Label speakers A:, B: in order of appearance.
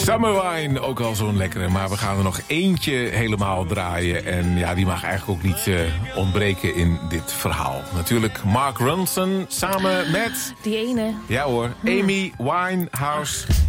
A: Summer Wine, ook al zo'n lekkere. Maar we gaan er nog eentje helemaal draaien. En ja, die mag eigenlijk ook niet ontbreken in dit verhaal. Natuurlijk Mark Ronson samen met...
B: Die ene.
A: Ja hoor, Amy Winehouse.